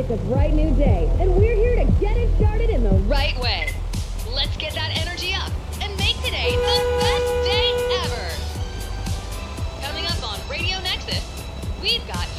It's a bright new day, and we're here to get it started in the right way. Let's get that energy up and make today the best day ever. Coming up on Radio Nexus, we've got